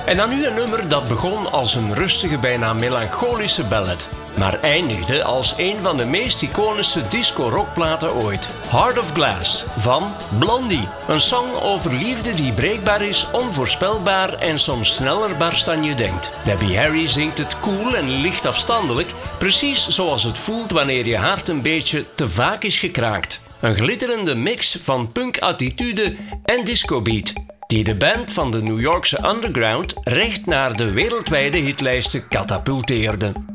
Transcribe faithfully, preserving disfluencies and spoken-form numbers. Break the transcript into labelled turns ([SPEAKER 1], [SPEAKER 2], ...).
[SPEAKER 1] En dan nu een nummer dat begon als een rustige, bijna melancholische ballad, maar eindigde als een van de meest iconische disco-rockplaten ooit. Heart of Glass van Blondie. Een song over liefde die breekbaar is, onvoorspelbaar en soms sneller barst dan je denkt. Debbie Harry zingt het cool en licht afstandelijk, precies zoals het voelt wanneer je hart een beetje te vaak is gekraakt. Een glitterende mix van punk-attitude en discobeat, die de band van de New Yorkse underground recht naar de wereldwijde hitlijsten katapulteerde.